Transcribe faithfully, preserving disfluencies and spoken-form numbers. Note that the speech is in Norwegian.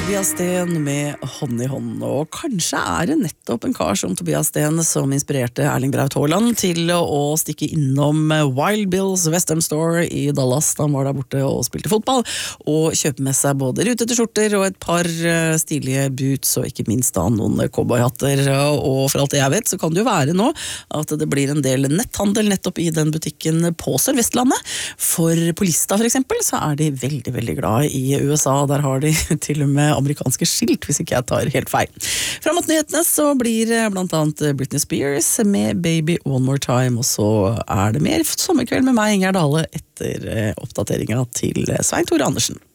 Tobias Sten med Hånd i hånd, og kanskje er det nettopp en kar som Tobias Sten som inspirerte Erling Braut Haaland til å stikke innom Wild Bills Western Store i Dallas da han var der borte og spilte fotball, og kjøpe med seg både rutete skjorter og et par stilige boots, og ikke minst da noen cowboyhatter. Og for alt det jeg vet så kan det jo være nå at det blir en del netthandel nettopp i den butikken på Sør-Vestlandet. For på Lista for eksempel så er de veldig, veldig glad i U S A. Der har de til og med amerikanske skilt, hvis ikke jeg tar helt feil. Frem mot nyhetene så blir blant annet Britney Spears med Baby One More Time, og så er det mer sommerkveld med meg, Inger Dale, etter oppdateringen til Svein Tore Andersen.